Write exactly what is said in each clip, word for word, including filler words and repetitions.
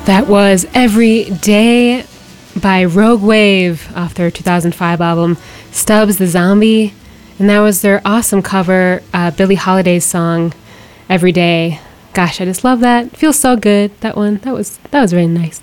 That was Every Day by Rogue Wave off their two thousand five album Stubbs the Zombie. And that was their awesome cover, uh, Billie Holiday's song, Every Day. Gosh, I just love that. It feels so good, that one. That was that was very nice.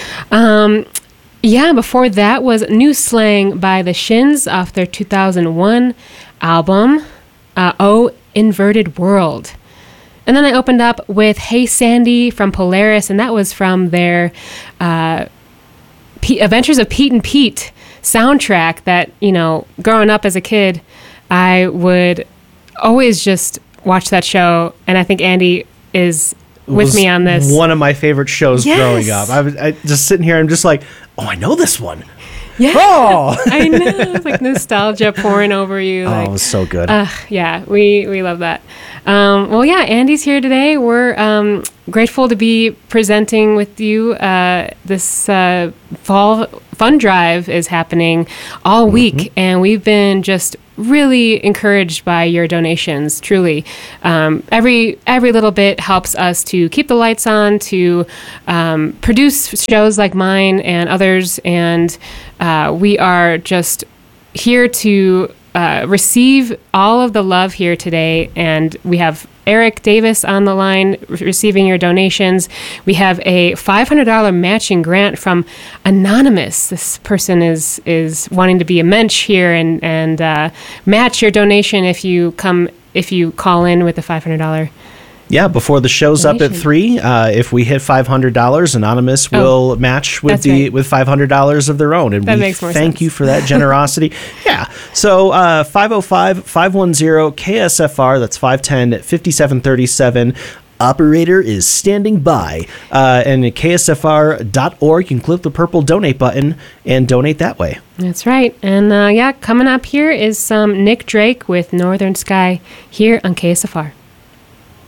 Um, yeah, before that was New Slang by the Shins off their two thousand one album, uh, Oh Inverted World. And then I opened up with Hey Sandy from Polaris, and that was from their uh, P- Adventures of Pete and Pete soundtrack that, you know, growing up as a kid, I would always just watch that show, and I think Andy is with me on this. One of my favorite shows yes. growing up. I was I just sitting here, I'm just like, oh, I know this one. Yeah, oh! I know. It's like nostalgia pouring over you. Oh, like, it was so good. Uh, yeah, we, we love that. Um, well, yeah, Andy's here today. We're um, grateful to be presenting with you. Uh, this uh, fall fund drive is happening all week, mm-hmm. and we've been just really encouraged by your donations. Truly, um, every every little bit helps us to keep the lights on, to um, produce shows like mine and others, and uh, we are just here to uh, receive all of the love here today. And we have Eric Davis on the line receiving your donations. We have a five hundred dollars matching grant from Anonymous. This person is is wanting to be a mensch here and and uh, match your donation if you come if you call in with a five hundred dollars. Yeah, before the show's donation. Up at three, uh, if we hit five hundred dollars, Anonymous oh, will match with the right. with five hundred dollars of their own, and that we makes more thank sense. you for that generosity. Yeah, so uh, five oh five, five one zero, K S F R. That's five one zero, five seven three seven. Operator is standing by, uh, and at K S F R dot org, you can click the purple donate button and donate that way. That's right. And uh, yeah, coming up here is some Nick Drake with Northern Sky here on K S F R.